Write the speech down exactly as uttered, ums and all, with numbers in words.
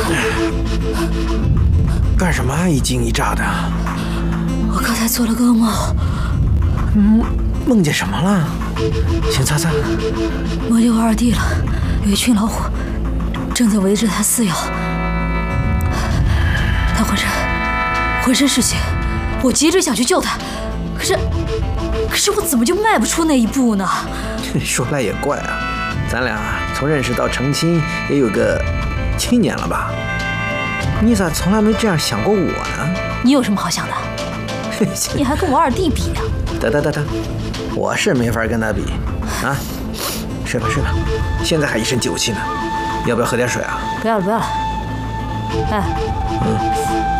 干什么一惊一乍的？ 我刚才做了个噩梦。 嗯，梦见什么了？先擦擦。 梦见我二弟了，有一群老虎正在围着他撕咬，他浑身浑身是血，我急着想去救他，可是可是我怎么就迈不出那一步呢？ 说来也怪啊，咱俩从认识到成亲也有个七年了吧？你咋从来没这样想过我呢？ 你有什么好想的？你还跟我二弟比啊？ 得得得得，我是没法跟他比啊！睡吧睡吧，现在还一身酒气呢，要不要喝点水啊？ 不要了不要了。哎， 嗯。